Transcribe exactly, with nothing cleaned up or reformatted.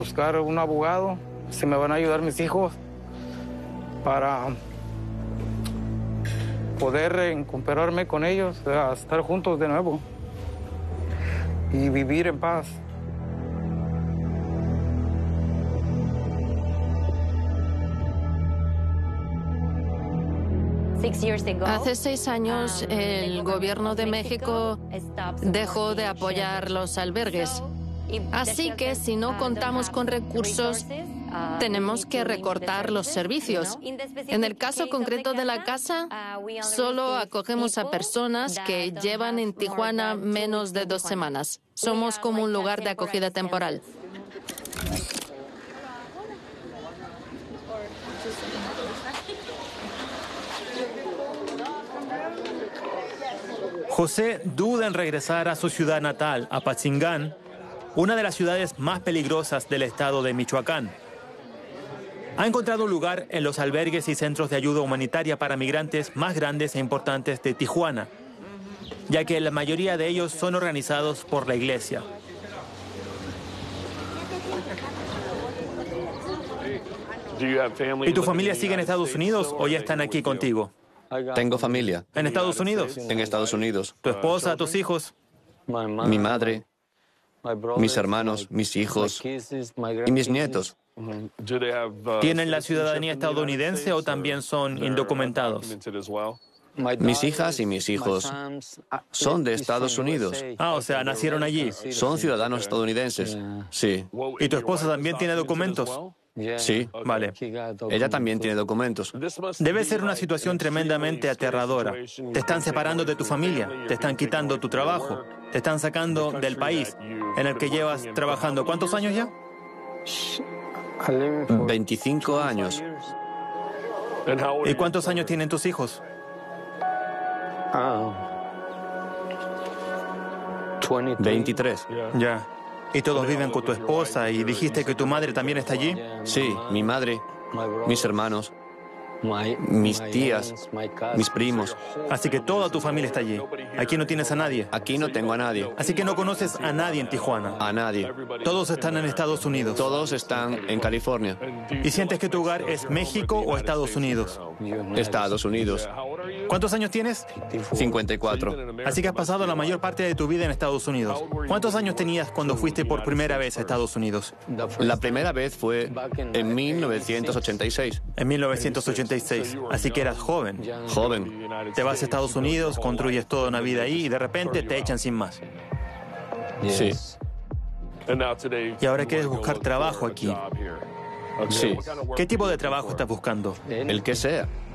buscar un abogado, si me van a ayudar mis hijos para poder recuperarme con ellos, a estar juntos de nuevo y vivir en paz. Hace seis años, el gobierno de México dejó de apoyar los albergues. Así que si no contamos con recursos, tenemos que recortar los servicios. En el caso concreto de la casa, solo acogemos a personas que llevan en Tijuana menos de dos semanas. Somos como un lugar de acogida temporal. José duda en regresar a su ciudad natal, Apatzingán, una de las ciudades más peligrosas del estado de Michoacán. Ha encontrado un lugar en los albergues y centros de ayuda humanitaria para migrantes más grandes e importantes de Tijuana, ya que la mayoría de ellos son organizados por la iglesia. ¿Y tu familia sigue en Estados Unidos o ya están aquí contigo? Tengo familia. ¿En Estados Unidos? En Estados Unidos. ¿Tu esposa, tus hijos? Mi madre, mis hermanos, mis hijos y mis nietos. ¿Tienen la ciudadanía estadounidense o también son indocumentados? Mis hijas y mis hijos son de Estados Unidos. Ah, o sea, nacieron allí. Son ciudadanos estadounidenses. Sí. ¿Y tu esposa también tiene documentos? Sí. Vale. Ella también tiene documentos. Debe ser una situación tremendamente aterradora. Te están separando de tu familia, te están quitando tu trabajo, te están sacando del país en el que llevas trabajando. ¿Cuántos años ya? veinticinco años. ¿Y cuántos años tienen tus hijos? veintitrés. Ya. ¿Y todos viven con tu esposa y dijiste que tu madre también está allí? Sí, mi madre, mis hermanos, mis tías, mis primos. Así que toda tu familia está allí. Aquí no tienes a nadie. Aquí no tengo a nadie. Así que no conoces a nadie en Tijuana. A nadie. Todos están en Estados Unidos. Todos están en California. ¿Y sientes que tu hogar es México o Estados Unidos? Estados Unidos. ¿Cuántos años tienes? cincuenta y cuatro. Así que has pasado la mayor parte de tu vida en Estados Unidos. ¿Cuántos años tenías cuando fuiste por primera vez a Estados Unidos? La primera vez fue en mil novecientos ochenta y seis. En mil novecientos ochenta y seis. Así que eras joven. Joven. Te vas a Estados Unidos, construyes toda una vida ahí y de repente te echan sin más. Sí. Y ahora quieres buscar trabajo aquí. Sí. ¿Qué tipo de trabajo estás buscando? El que sea.